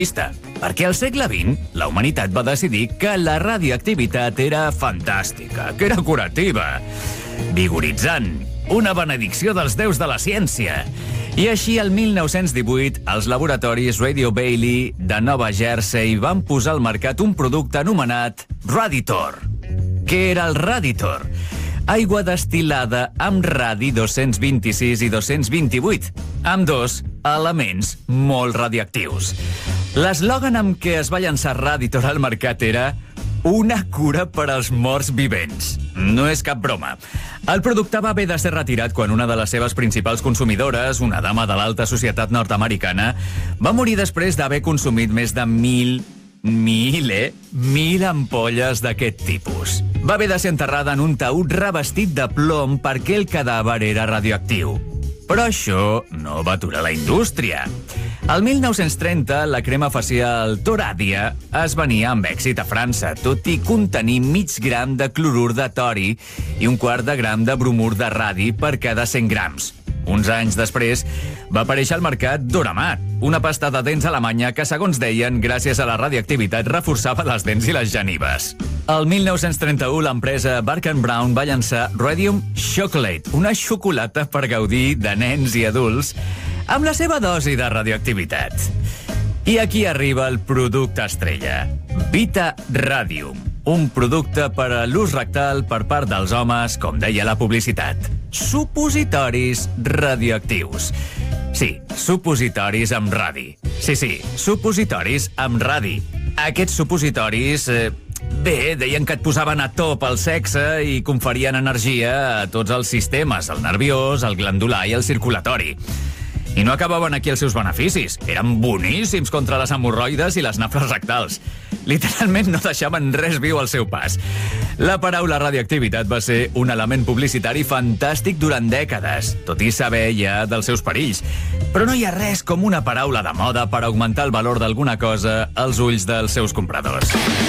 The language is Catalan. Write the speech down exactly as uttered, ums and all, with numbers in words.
Perquè al segle vint la humanitat va decidir que la radioactivitat era fantàstica, que era curativa, vigoritzant, una benedicció dels déus de la ciència. I així, el mil nou-cents divuit, els laboratoris Radio Bailey de Nova Jersey van posar al mercat un producte anomenat Raditor. Què era el Raditor? Aigua destil·lada amb radi dos-cents vint-i-sis i dos-cents vint-i-vuit, amb dos elements molt radioactius. L'eslògan amb què es va llançar Raditor al mercat era una cura per als morts vivents. No és cap broma. El producte va haver de ser retirat quan una de les seves principals consumidores, una dama de l'alta societat nord-americana, va morir després d'haver consumit més de mil, mil, eh? Mil ampolles d'aquest tipus. Va haver de ser enterrada en un taüt revestit de plom perquè el cadàver era radioactiu. Però això no va aturar la indústria. El mil nou-cents trenta, la crema facial Toradia es venia amb èxit a França, tot i contenir mig gram de clorur de tori i un quart de gram de bromur de radi per cada cent grams. Uns anys després, va aparèixer al mercat Doramat, una pasta de dents alemanya que, segons deien, gràcies a la radioactivitat, reforçava les dents i les genives. El mil nou-cents trenta-u, l'empresa Barker and Brown va llançar Radium Chocolate, una xocolata per gaudir de nens i adults amb la seva dosi de radioactivitat. I aquí arriba el producte estrella, Vita Radium, un producte per a l'ús rectal per part dels homes, com deia la publicitat. Supositoris radioactius. Sí, supositoris amb radi. Sí, sí, supositoris amb radi. Aquests supositoris, eh, bé, deien que et posaven a top el sexe i conferien energia a tots els sistemes, el nerviós, el glandular i el circulatori. I no acabaven aquí els seus beneficis. Eren boníssims contra les hemorroides i les nafres rectals. Literalment no deixaven res viu al seu pas. La paraula radioactivitat va ser un element publicitari fantàstic durant dècades, tot i saber ja dels seus perills. Però no hi ha res com una paraula de moda per augmentar el valor d'alguna cosa als ulls dels seus compradors.